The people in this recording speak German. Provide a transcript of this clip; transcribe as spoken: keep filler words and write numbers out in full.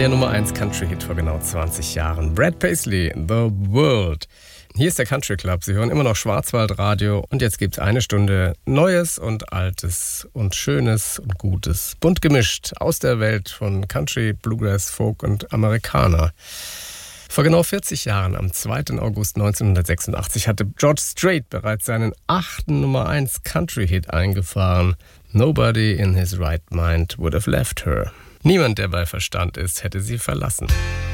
Der Nummer eins Country-Hit vor genau zwanzig Jahren. Brad Paisley, The World. Hier ist der Country Club. Sie hören immer noch Schwarzwaldradio. Und jetzt gibt's eine Stunde Neues und Altes und Schönes und Gutes. Bunt gemischt aus der Welt von Country, Bluegrass, Folk und Amerikaner. Vor genau vierzig Jahren, am zweiten August neunzehnhundertsechsundachtzig, hatte George Strait bereits seinen achten Nummer eins Country-Hit eingefahren. Nobody in his right mind would have left her. Niemand, der bei Verstand ist, hätte sie verlassen.